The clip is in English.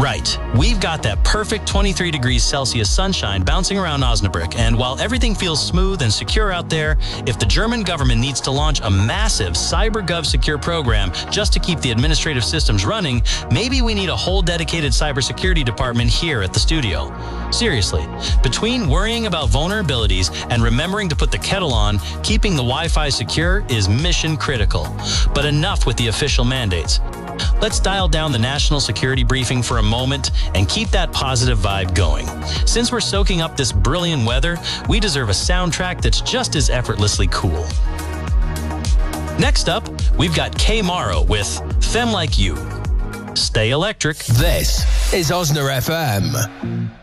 Right. We've got that perfect 23 degrees Celsius sunshine bouncing around Osnabrück, and while everything feels smooth and secure out there, if the German government needs to launch a massive CyberGov secure program just to keep the administrative systems running, maybe we need a whole dedicated cybersecurity department here at the studio. Seriously, between worrying about vulnerabilities and remembering to put the kettle on, keeping the Wi-Fi secure is mission critical. But enough with the official mandates. Let's dial down the national security briefing for a moment and keep that positive vibe going. Since we're soaking up this brilliant weather, we deserve a soundtrack that's just as effortlessly cool. Next up, we've got K Morrow with Femme Like You. Stay electric. This is Osna FM.